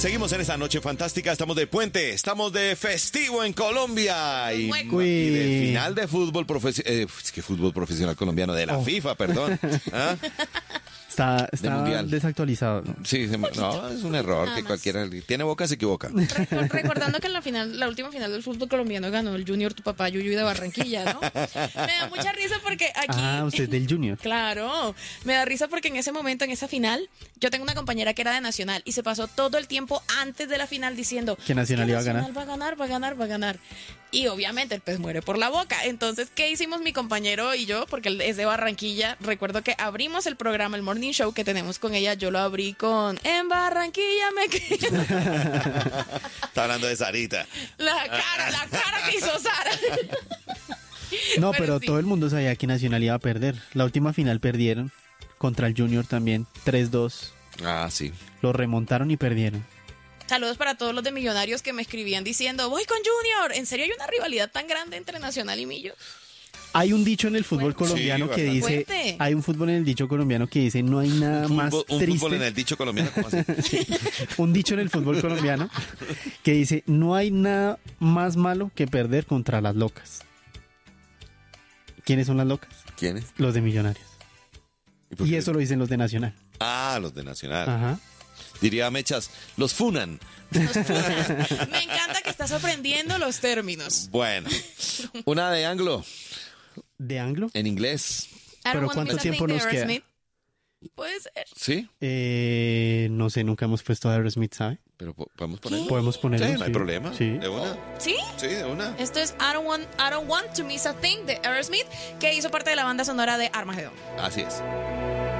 Seguimos en esta noche fantástica, estamos de puente, estamos de festivo en Colombia y de final de fútbol profesional, fútbol profesional colombiano, de la FIFA, perdón. ¿Ah? Está mundial. Desactualizado, ¿no? Sí, no, es un error que cualquiera tiene boca se equivoca. Recordando que en la última final del fútbol colombiano ganó el Junior, tu papá Yuyu de Barranquilla, ¿no? Me da mucha risa porque aquí... usted es del Junior. Claro, me da risa porque en ese momento, en esa final, yo tengo una compañera que era de Nacional y se pasó todo el tiempo antes de la final diciendo que Nacional iba a ganar. Va a ganar. Y obviamente el pez muere por la boca. Entonces, ¿qué hicimos mi compañero y yo? Porque él es de Barranquilla. Recuerdo que abrimos el programa, el Morning Show que tenemos con ella. Yo lo abrí con En Barranquilla me quedo. Está hablando de Sarita. La cara que hizo Sara. No, pero sí. Todo el mundo sabía que Nacional iba a perder. La última final perdieron contra el Junior también, 3-2. Ah, sí. Lo remontaron y perdieron. Saludos para todos los de Millonarios que me escribían diciendo, voy con Junior. ¿En serio hay una rivalidad tan grande entre Nacional y Millo? Hay un dicho en el fútbol colombiano que dice, hay un fútbol en el dicho colombiano que dice, no hay nada más triste. ¿Un fútbol en el dicho colombiano? ¿Cómo así? Un dicho en el fútbol colombiano que dice, no hay nada más malo que perder contra las locas. ¿Quiénes son las locas? ¿Quiénes? Los de Millonarios. Y eso lo dicen los de Nacional. Ah, los de Nacional. Ajá. Diría Mechas, los funan. Me encanta que estás aprendiendo los términos. Bueno, una de anglo. ¿De anglo? En inglés. ¿Pero cuánto tiempo nos queda? Puede ser. ¿Sí? No sé, nunca hemos puesto a Aerosmith, ¿sabe? Pero podemos ponerlo. Podemos ponerlo. Sí, no hay problema. Sí. ¿De una? ¿Sí? Sí, de una. Esto es I don't want to miss a thing de Aerosmith, que hizo parte de la banda sonora de Armageddon. Así es.